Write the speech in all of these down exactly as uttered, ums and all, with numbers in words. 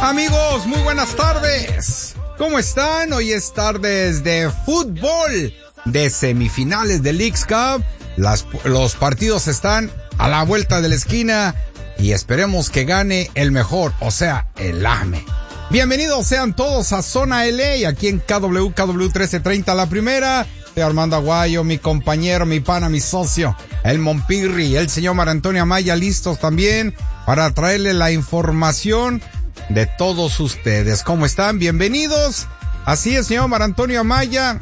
Amigos, muy buenas tardes. ¿Cómo están? Hoy es tardes de fútbol, de semifinales del Leagues Cup. Las, los partidos están a la vuelta de la esquina y esperemos que gane el mejor, o sea, el A M E. Bienvenidos sean todos a Zona L A, aquí en K W K W trece treinta La Primera. Soy Armando Aguayo, mi compañero, mi pana, mi socio, el Monpirri, el señor Mar Antonio Amaya, listos también para traerle la información de todos ustedes. ¿Cómo están? Bienvenidos. Así es, señor Mar Antonio Amaya.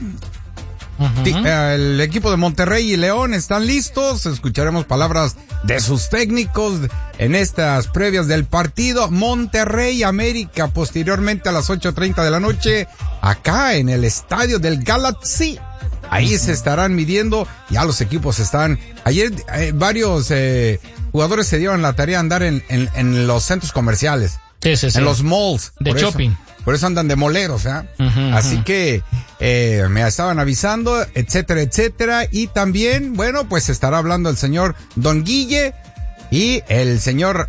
Uh-huh. El equipo de Monterrey y León están listos. Escucharemos palabras de sus técnicos en estas previas del partido. Monterrey América, posteriormente a las ocho treinta de la noche, acá en el estadio del Galaxy. Ahí se estarán midiendo, ya los equipos están. Ayer eh, varios eh, jugadores se dieron la tarea de andar en, en, en los centros comerciales. Sí, sí, sí. En los malls. De por shopping. Eso, por eso andan de moleros, ¿eh? Uh-huh, Así uh-huh. que eh, me estaban avisando, etcétera, etcétera. Y también, bueno, pues estará hablando el señor Don Guille y el señor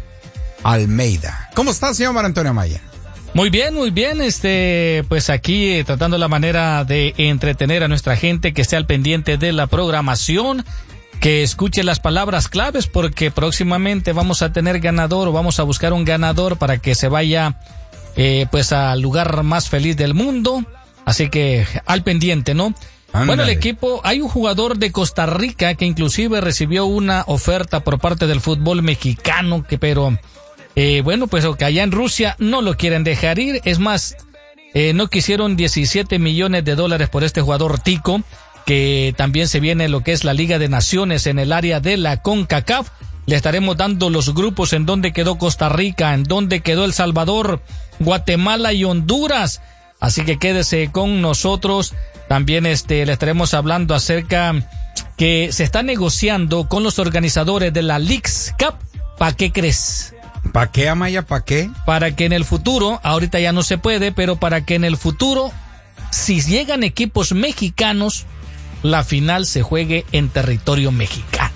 Almeida. ¿Cómo está, señor Mar Antonio Amaya? Muy bien, muy bien, este, pues aquí eh, tratando la manera de entretener a nuestra gente, que esté al pendiente de la programación, que escuche las palabras claves, porque próximamente vamos a tener ganador o vamos a buscar un ganador para que se vaya eh, pues al lugar más feliz del mundo, así que al pendiente, ¿no? Ándale. Bueno, el equipo, hay un jugador de Costa Rica que inclusive recibió una oferta por parte del fútbol mexicano, que pero... Eh, bueno, pues que allá en Rusia no lo quieren dejar ir. Es más, eh, no quisieron diecisiete millones de dólares por este jugador tico, que también se viene lo que es la Liga de Naciones en el área de la CONCACAF. Le estaremos dando los grupos en donde quedó Costa Rica, en donde quedó El Salvador, Guatemala y Honduras. Así que quédese con nosotros. También este le estaremos hablando acerca que se está negociando con los organizadores de la Leagues Cup. ¿Para qué crees? ¿Para qué, Amaya? ¿Para qué? Para que en el futuro, ahorita ya no se puede, pero para que en el futuro, si llegan equipos mexicanos, la final se juegue en territorio mexicano.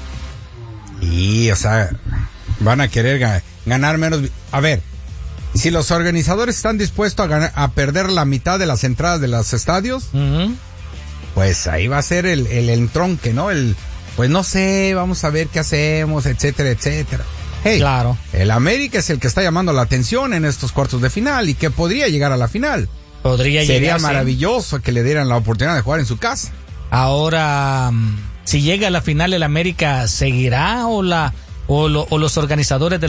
Y, o sea, van a querer ganar, ganar menos. A ver, si los organizadores están dispuestos a, ganar, a perder la mitad de las entradas de los estadios, uh-huh. pues ahí va a ser el, el entronque, ¿no? El, pues no sé, vamos a ver qué hacemos, etcétera, etcétera. Hey, claro. El América es el que está llamando la atención en estos cuartos de final y que podría llegar a la final. Podría llegar. Sería maravilloso que le dieran la oportunidad de jugar en su casa. Ahora, si llega a la final, el América seguirá o la o, lo, o los organizadores de